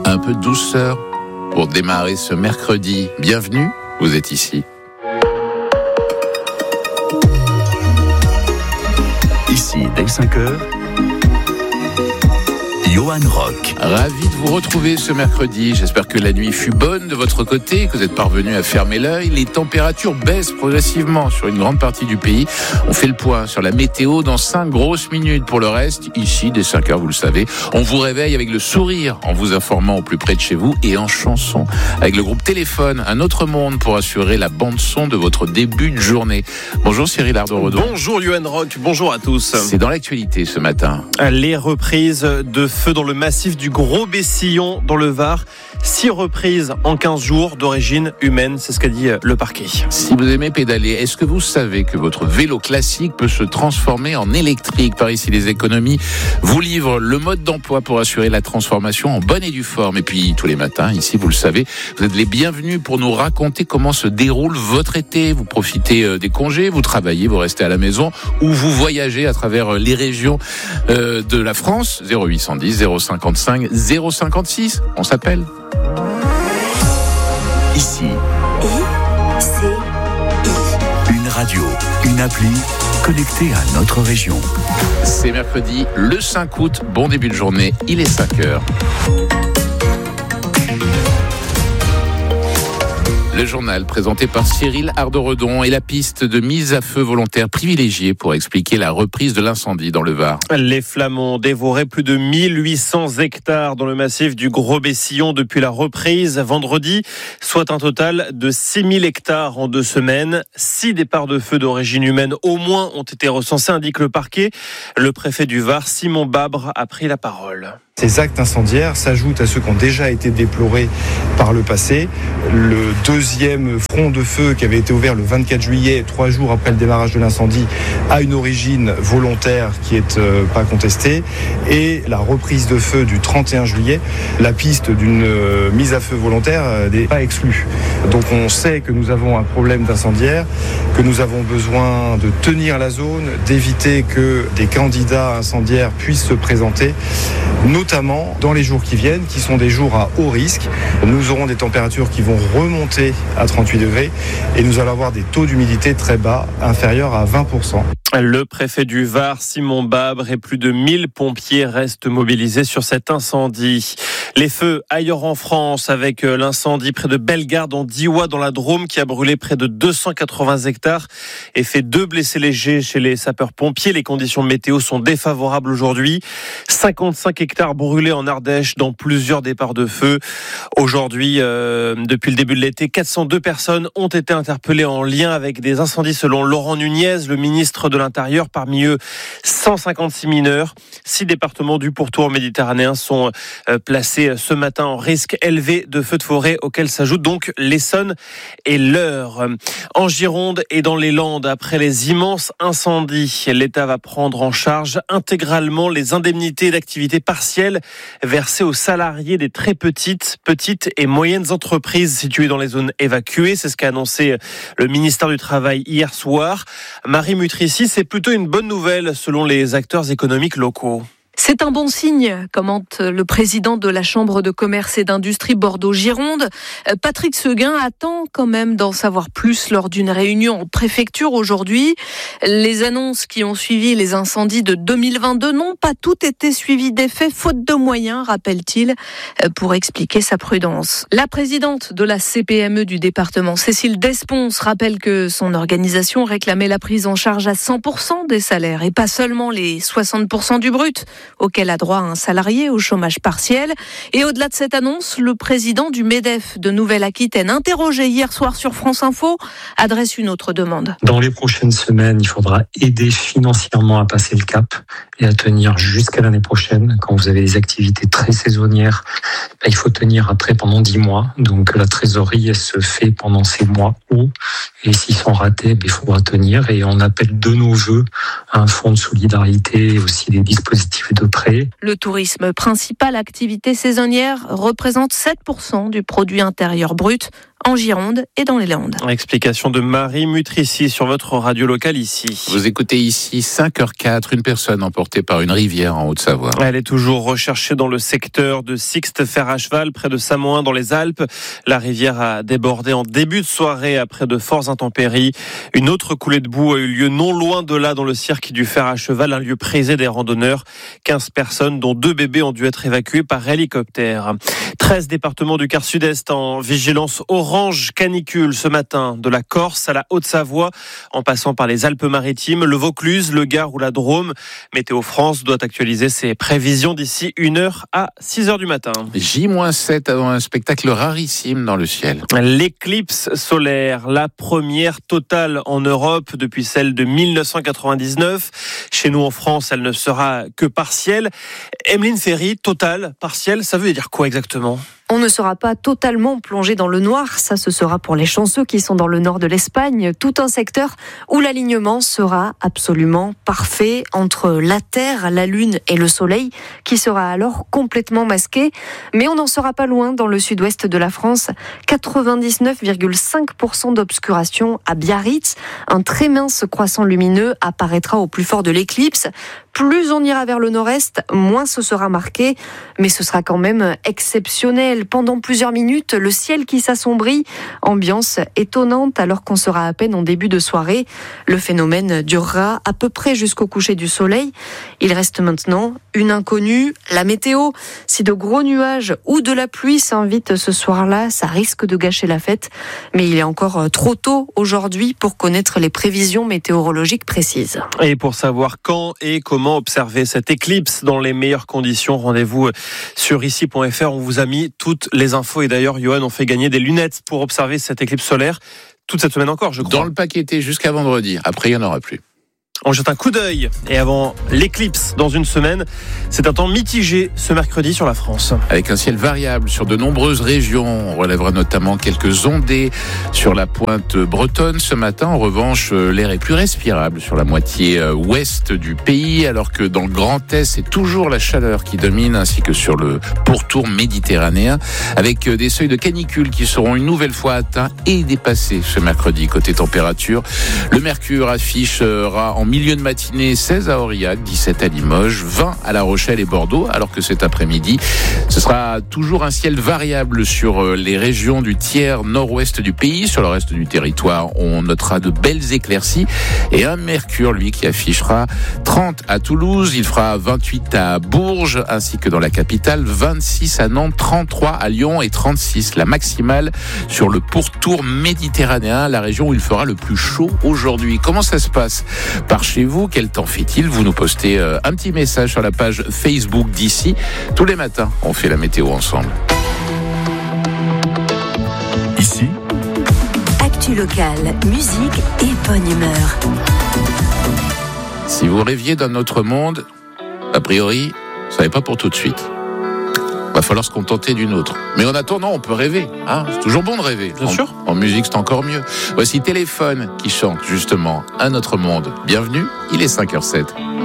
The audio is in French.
Un peu de douceur pour démarrer ce mercredi. Bienvenue, vous êtes ici. Ici, dès 5h, Johan Rock. Ravi de vous retrouver ce mercredi. J'espère que la nuit fut bonne de votre côté, que vous êtes parvenus à fermer l'œil. Les températures baissent progressivement sur une grande partie du pays. On fait le point sur la météo dans 5 grosses minutes. Pour le reste, ici, dès 5h, vous le savez, on vous réveille avec le sourire en vous informant au plus près de chez vous et en chanson. Avec le groupe Téléphone, un autre monde pour assurer la bande-son de votre début de journée. Bonjour Cyril Ardo-Redon. Bonjour Johan Rock, bonjour à tous. C'est dans l'actualité ce matin. Les reprises de feu dans le massif du Gros-Bessillon dans le Var. 6 reprises en 15 jours d'origine humaine, c'est ce qu'a dit le parquet. Si vous aimez pédaler, est-ce que vous savez que votre vélo classique peut se transformer en électrique ? Par ici, les économies vous livrent le mode d'emploi pour assurer la transformation en bonne et due forme. Et puis, tous les matins, ici, vous le savez, vous êtes les bienvenus pour nous raconter comment se déroule votre été. Vous profitez des congés, vous travaillez, vous restez à la maison ou vous voyagez à travers les régions de la France. 0810 055 056, on s'appelle. Ici, une radio, une appli connectée à notre région. C'est mercredi, le 5 août. Bon début de journée, il est 5h. Le journal présenté par Cyril Ardo-Redon et la piste de mise à feu volontaire privilégiée pour expliquer la reprise de l'incendie dans le Var. Les flammes ont dévoré plus de 1800 hectares dans le massif du Gros-Bessillon depuis la reprise vendredi, soit un total de 6000 hectares en 2 semaines. 6 départs de feu d'origine humaine au moins ont été recensés, indique le parquet. Le préfet du Var, Simon Babre, a pris la parole. Ces actes incendiaires s'ajoutent à ceux qui ont déjà été déplorés par le passé. Le deuxième front de feu qui avait été ouvert le 24 juillet, 3 jours après le démarrage de l'incendie, a une origine volontaire qui est pas contestée. Et la reprise de feu du 31 juillet, la piste d'une mise à feu volontaire n'est pas exclue. Donc on sait que nous avons un problème d'incendiaire, que nous avons besoin de tenir la zone, d'éviter que des candidats incendiaires puissent se présenter, notamment dans les jours qui viennent, qui sont des jours à haut risque. Nous aurons des températures qui vont remonter à 38 degrés et nous allons avoir des taux d'humidité très bas, inférieurs à 20%. Le préfet du Var, Simon Babre, et plus de 1000 pompiers restent mobilisés sur cet incendie. Les feux ailleurs en France avec l'incendie près de Bellegarde en Diois dans la Drôme qui a brûlé près de 280 hectares et fait 2 blessés légers chez les sapeurs-pompiers. Les conditions météo sont défavorables aujourd'hui. 55 hectares brûlés en Ardèche dans plusieurs départs de feu. Aujourd'hui, depuis le début de l'été, 402 personnes ont été interpellées en lien avec des incendies selon Laurent Nunez, le ministre de l'Intérieur. Parmi eux, 156 mineurs. 6 départements du pourtour méditerranéen sont placés ce matin en risque élevé de feux de forêt auxquels s'ajoutent donc l'Essonne et l'Eure. En Gironde et dans les Landes, après les immenses incendies, l'État va prendre en charge intégralement les indemnités d'activité partielle versées aux salariés des très petites et moyennes entreprises situées dans les zones évacuées. C'est ce qu'a annoncé le ministère du Travail hier soir. Marie Mutrici, c'est plutôt une bonne nouvelle selon les acteurs économiques locaux. C'est un bon signe, commente le président de la Chambre de commerce et d'industrie Bordeaux-Gironde. Patrick Seguin attend quand même d'en savoir plus lors d'une réunion en préfecture aujourd'hui. Les annonces qui ont suivi les incendies de 2022 n'ont pas toutes été suivies d'effet, faute de moyens, rappelle-t-il, pour expliquer sa prudence. La présidente de la CPME du département, Cécile Despons, rappelle que son organisation réclamait la prise en charge à 100% des salaires et pas seulement les 60% du brut, auquel a droit un salarié au chômage partiel. Et au-delà de cette annonce, le président du MEDEF de Nouvelle-Aquitaine, interrogé hier soir sur France Info, adresse une autre demande. Dans les prochaines semaines, il faudra aider financièrement à passer le cap et à tenir jusqu'à l'année prochaine. Quand vous avez des activités très saisonnières, il faut tenir après pendant 10 mois. Donc la trésorerie, elle se fait pendant ces mois hauts. Et s'ils sont ratés, il faudra tenir. Et on appelle de nos vœux un fonds de solidarité et aussi des dispositifs de prêt. Le tourisme, principale activité saisonnière, représente 7% du produit intérieur brut en Gironde et dans les Landes. Explication de Marie Mutrici sur votre radio locale ici. Vous écoutez ici 5h04, une personne emportée par une rivière en Haute-Savoie. Elle est toujours recherchée dans le secteur de Sixte-Fer à cheval, près de Samoin dans les Alpes. La rivière a débordé en début de soirée après de fortes intempéries. Une autre coulée de boue a eu lieu non loin de là, dans le cirque du fer à cheval, un lieu prisé des randonneurs. 15 personnes, dont 2 bébés, ont dû être évacuées par hélicoptère. 13 départements du quart sud-est en vigilance orange canicule ce matin, de la Corse à la Haute-Savoie, en passant par les Alpes-Maritimes, le Vaucluse, le Gard ou la Drôme. Météo France doit actualiser ses prévisions d'ici 1h à 6h du matin. J-7 avant un spectacle rarissime dans le ciel. L'éclipse solaire, la première totale en Europe depuis celle de 1999. Chez nous en France, elle ne sera que partielle. Emeline Ferry, totale, partielle, ça veut dire quoi exactement ? On ne sera pas totalement plongé dans le noir, ça ce sera pour les chanceux qui sont dans le nord de l'Espagne, tout un secteur où l'alignement sera absolument parfait entre la Terre, la Lune et le Soleil, qui sera alors complètement masqué. Mais on n'en sera pas loin dans le sud-ouest de la France, 99,5% d'obscuration à Biarritz. Un très mince croissant lumineux apparaîtra au plus fort de l'éclipse. Plus on ira vers le nord-est, moins ce sera marqué, mais ce sera quand même exceptionnel. Pendant plusieurs minutes, le ciel qui s'assombrit, ambiance étonnante alors qu'on sera à peine en début de soirée. Le phénomène durera à peu près jusqu'au coucher du soleil. Il reste maintenant une inconnue, la météo. Si de gros nuages ou de la pluie s'invitent ce soir-là, ça risque de gâcher la fête. Mais il est encore trop tôt aujourd'hui pour connaître les prévisions météorologiques précises. Et pour savoir quand et comment observer cette éclipse dans les meilleures conditions, rendez-vous sur ici.fr. On vous a mis toutes les infos et d'ailleurs, Johan, on fait gagner des lunettes pour observer cette éclipse solaire toute cette semaine encore, je crois. Dans le paqueté jusqu'à vendredi. Après, il n'y en aura plus. On jette un coup d'œil. Et avant l'éclipse dans une semaine, c'est un temps mitigé ce mercredi sur la France. Avec un ciel variable sur de nombreuses régions. On relèvera notamment quelques ondées sur la pointe bretonne ce matin. En revanche, l'air est plus respirable sur la moitié ouest du pays, alors que dans le Grand Est, c'est toujours la chaleur qui domine, ainsi que sur le pourtour méditerranéen, avec des seuils de canicule qui seront une nouvelle fois atteints et dépassés ce mercredi. Côté température, le mercure affichera en milieu de matinée 16 à Aurillac, 17 à Limoges, 20 à La Rochelle et Bordeaux, alors que cet après-midi, ce sera toujours un ciel variable sur les régions du tiers nord-ouest du pays. Sur le reste du territoire, on notera de belles éclaircies et un mercure, lui, qui affichera 30 à Toulouse, il fera 28 à Bourges, ainsi que dans la capitale, 26 à Nantes, 33 à Lyon et 36 la maximale sur le pourtour méditerranéen, la région où il fera le plus chaud aujourd'hui. Comment ça se passe par chez vous? Quel temps fait-il? Vous nous postez un petit message sur la page Facebook d'ici. Tous les matins, on fait la météo ensemble. Ici, actu locale, musique et bonne humeur. Si vous rêviez d'un autre monde, a priori, ça n'est pas pour tout de suite. Va falloir se contenter d'une autre. Mais en attendant, on peut rêver. C'est toujours bon de rêver. Bien sûr. En musique, c'est encore mieux. Voici Téléphone qui chante justement Un autre monde. Bienvenue, il est 5h07.